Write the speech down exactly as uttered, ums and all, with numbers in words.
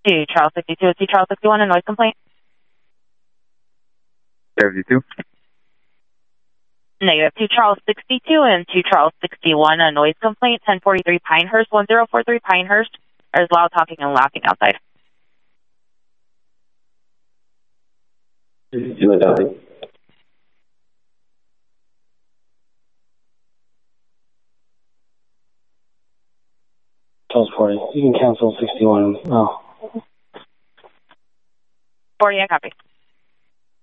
to Charles sixty-two. It's Charles sixty-one, a noise complaint. seventy-two. Negative. To Charles sixty-two and to Charles sixty-one, a noise complaint. ten forty-three Pinehurst, one zero four three Pinehurst. There's loud talking and laughing outside. You went out. Charles forty. You can cancel sixty-one. Oh. forty, I copy.